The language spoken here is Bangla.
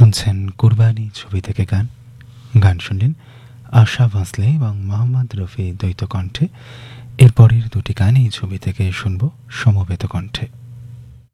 শুনছেন কুরবানি ছবি থেকে গান। গান শুনলেন আশা ভোঁসলে এবং মোহাম্মদ রফি দ্বৈত কণ্ঠে। এরপরের দুটি গান এই ছবি থেকে শুনব সমবেত কণ্ঠে।